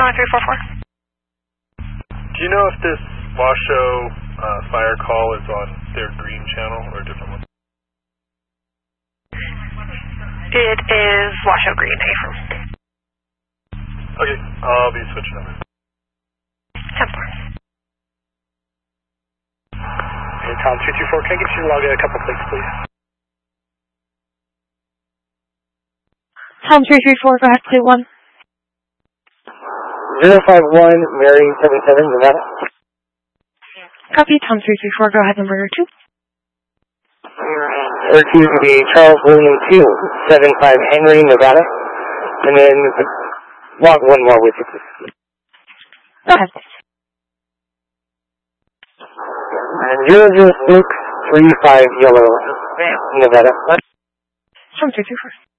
Tower 344. Do you know if this Washoe fire call is on their green channel or a different one? It is Washoe Green, Affirm. Okay, I'll be switching over. 10-4. Hey, Tom 224, can I get you to log in a couple clicks, please? Tom 334, go ahead, play 1. 051, Mary 77, Nevada. Copy, Tom 334, go ahead, number 2. Number 2 would be Charles William 2, 75 Henry, Nevada. And then log one more with you, please. Go ahead. 00635 Yellow, Nevada. Tom 334.